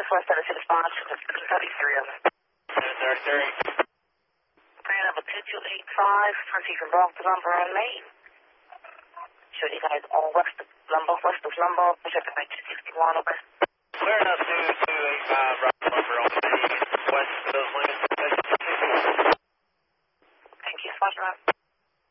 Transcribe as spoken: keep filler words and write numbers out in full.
Northwest seven six five, thirty-three of them. thirty-three. Plan number two two eight five, Twenty from Bronx Lumber and Maine. Show you guys all west of Lumber, west of Lumber, projected by two sixty-one, over. Clear enough, two two eight five, right, Lumber on